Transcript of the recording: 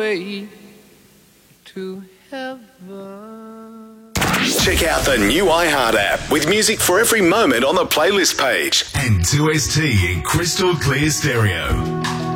way to heaven. Check out the new iHeart app with music for every moment on the playlist page. And 2ST in crystal clear stereo.